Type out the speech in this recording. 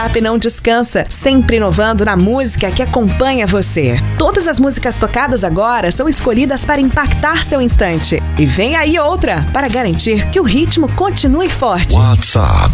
Não descansa, sempre inovando na música que acompanha você. Todas as músicas tocadas agora são escolhidas para impactar seu instante. E vem aí outra para garantir que o ritmo continue forte. WhatsApp